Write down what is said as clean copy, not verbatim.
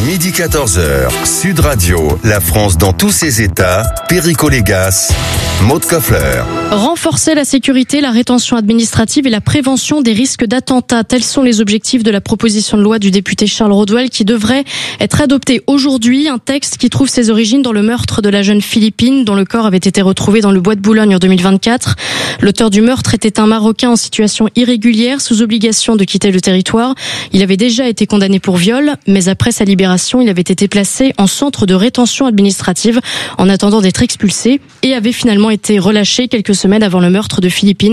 Midi 14h, Sud Radio, la France dans tous ses états, Perico Légas, Maud Koffler. Renforcer la sécurité, la rétention administrative et la prévention des risques d'attentats. Tels sont les objectifs de la proposition de loi du député Charles Rodwell qui devrait être adoptée aujourd'hui. Un texte qui trouve ses origines dans le meurtre de la jeune Philippine dont le corps avait été retrouvé dans le bois de Boulogne en 2024. L'auteur du meurtre était un Marocain en situation irrégulière, sous obligation de quitter le territoire. Il avait déjà été condamné pour viol, mais après sa libération, il avait été placé en centre de rétention administrative en attendant d'être expulsé et avait finalement été relâché quelques semaines avant le meurtre de Philippine.